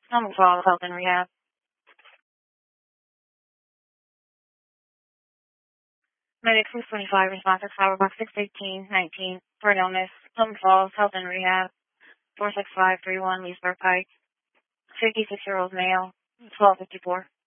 Number 12, Health and Rehab. Medic 625, responsive, Flower Box 618-19, for an illness. Plum Falls, Health and Rehab. 46531, Leesburg Pike. 56-year-old male, 1254.